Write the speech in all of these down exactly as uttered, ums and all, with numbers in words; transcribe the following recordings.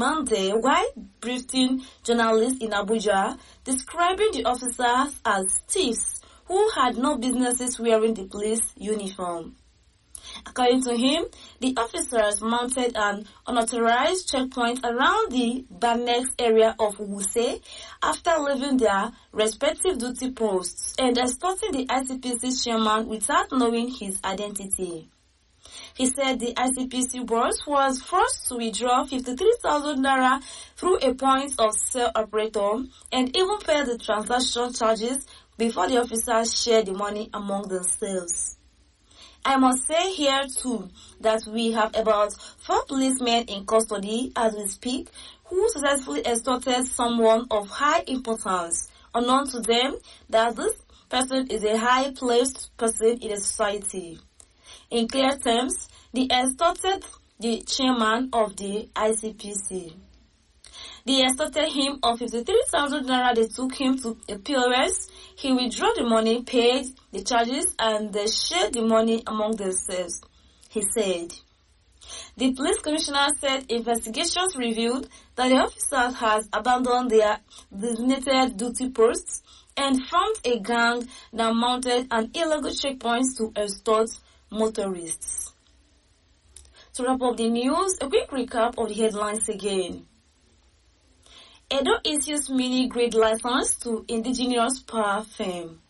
Monday while briefing journalists in Abuja, describing the officers as thieves who had no businesses wearing the police uniform. According to him, the officers mounted an unauthorized checkpoint around the Banex area of Wuse after leaving their respective duty posts and escorting the I C P C chairman without knowing his identity. He said the I C P C boss was forced to withdraw fifty-three thousand naira through a point of sale operator and even pay the transaction charges before the officers shared the money among themselves. I must say here too that we have about four policemen in custody as we speak who successfully extorted someone of high importance, unknown to them that this person is a high-placed person in the society. In clear terms, they extorted the chairman of the I C P C. They extorted him of fifty-three thousand naira. They took him to a P O S. He withdrew the money, paid the charges, and they shared the money among themselves, he said. The police commissioner said investigations revealed that the officers had abandoned their designated duty posts and formed a gang that mounted an illegal checkpoint to extort motorists. To wrap up the news, a quick recap of the headlines again. Edo issues mini-grid license to indigenous power firm.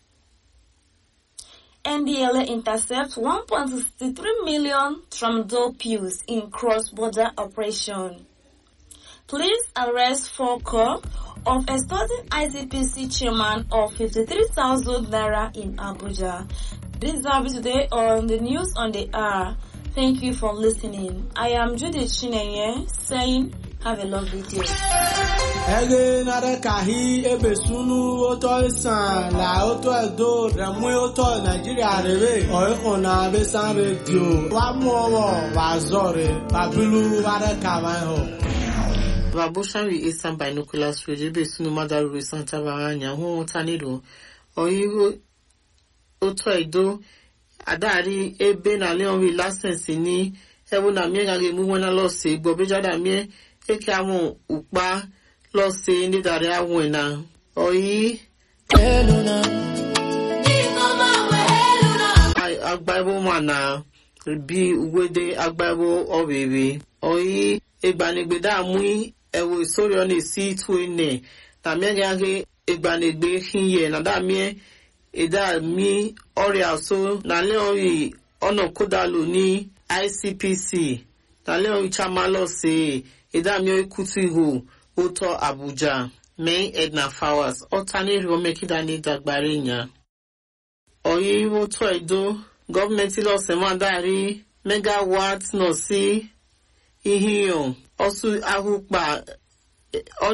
N D L A intercepts one point six three million tramadol pills in cross-border operation. Police arrest four cops of extorting I C P C chairman of fifty-three thousand naira in Abuja. This is all today on the news on the hour. Thank you for listening. I am Judith Chinenye saying have a lovely day. Ege nare kahi ebesunu oto isan la oto edo remu oto Nigeria rebe oyekona besan radio wa mowo wa zore babilu ware kawan ho Baboshan Eastern Binoculars Radio besunu madaru Santa Baranya hu tanido oyi oto edo adari ebe na leon wi license ni ewu na mi ga ge mu wona lo se gbo bejada mi eke awon upa lo se ni dare awon na oyi eluna ai agbaibo mana bi ugwede agbaibo owewe oyi egbanegbe da mu ewo isori oni si twine na mi ga ge egbanegbe hinye na da mi eda mi oria so na le ori ono kodalu ni I C P C na le ori chama lo se eda mi ikutu ihu oto Abuja May Edna Flowers otani ro mekida ni dagbare nya oyi oto edo government lo se mandari megawatt no si ihiyon osu ahupa